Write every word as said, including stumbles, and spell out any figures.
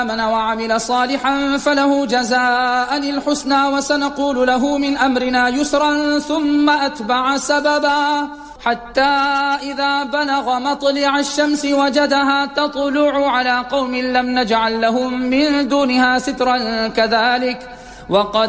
آمن وعمل صالحا فله جزاء الحسنى وسنقول له من أمرنا يسرا ثم أتبع سببا حتى إذا بلغ مطلع الشمس وجدها تطلع على قوم لم نجعل لهم من دونها سترا كذلك وقد